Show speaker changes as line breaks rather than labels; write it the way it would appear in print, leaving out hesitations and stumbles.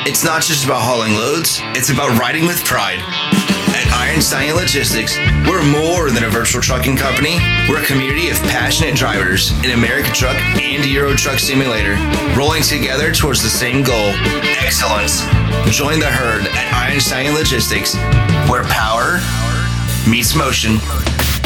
It's not just about hauling loads, it's about riding with pride. At Iron Stallion Logistics, we're more than a virtual trucking company. We're a community of passionate drivers in America Truck and Euro Truck Simulator, rolling together towards the same goal, excellence. Join the herd at Iron Stallion Logistics, where power meets motion.